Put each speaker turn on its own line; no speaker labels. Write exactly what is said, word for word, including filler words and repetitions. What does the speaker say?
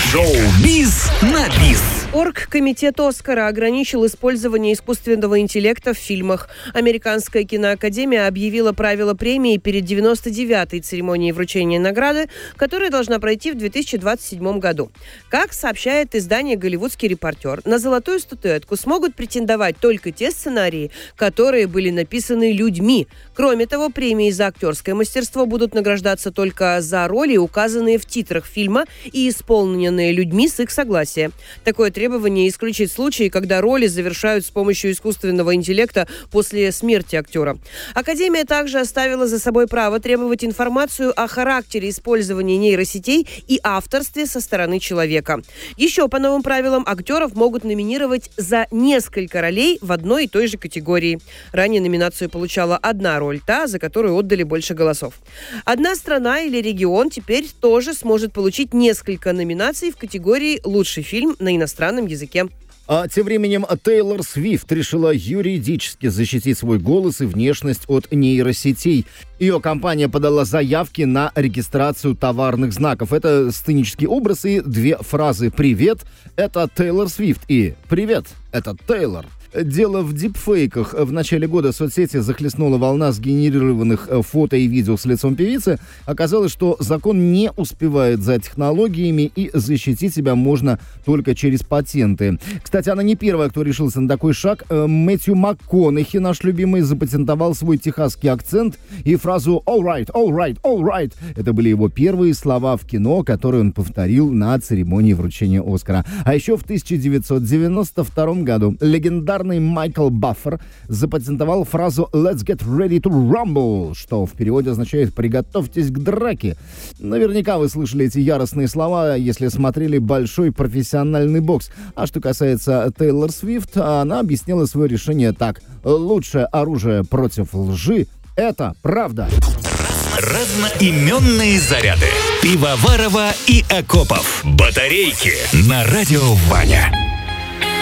Шоу-биз на бис.
Оргкомитет Оскара ограничил использование искусственного интеллекта в фильмах. Американская киноакадемия объявила правила премии перед девяносто девятой церемонией вручения награды, которая должна пройти в две тысячи двадцать седьмом году. Как сообщает издание «Голливудский репортер», на золотую статуэтку смогут претендовать только те сценарии, которые были написаны людьми. Кроме того, премии за актерское мастерство будут награждаться только за роли, указанные в титрах фильма и исполненные людьми с их согласия. Такое требование исключит случаи, когда роли завершают с помощью искусственного интеллекта после смерти актера. Академия также оставила за собой право требовать информацию о характере использования нейросетей и авторстве со стороны человека. Еще по новым правилам актеров могут номинировать за несколько ролей в одной и той же категории. Ранее номинацию получала одна роль, та, за которую отдали больше голосов. Одна страна или регион теперь тоже сможет получить несколько номинаций в категории «Лучший фильм на иностранном языке».
А тем временем Тейлор Свифт решила юридически защитить свой голос и внешность от нейросетей. Ее компания подала заявки на регистрацию товарных знаков. Это сценический образ и две фразы. «Привет, это Тейлор Свифт» и «Привет, это Тейлор». Дело в дипфейках. В начале года соцсети захлестнула волна сгенерированных фото и видео с лицом певицы. Оказалось, что закон не успевает за технологиями, и защитить себя можно только через патенты. Кстати, она не первая, кто решился на такой шаг. Мэтью МакКонахи, наш любимый, запатентовал свой техасский акцент и фразу «all right, all right, all right». Это были его первые слова в кино, которые он повторил на церемонии вручения Оскара. А еще в тысяча девятьсот девяносто втором году легендарный Майкл Баффер запатентовал фразу «Let's get ready to rumble», что в переводе означает «приготовьтесь к драке». Наверняка вы слышали эти яростные слова, если смотрели большой профессиональный бокс. А что касается Тейлор Свифт, она объяснила свое решение так: «Лучшее оружие против лжи — это правда».
Разноименные заряды. Пивоварова и Акопов. Батарейки на радио Ваня.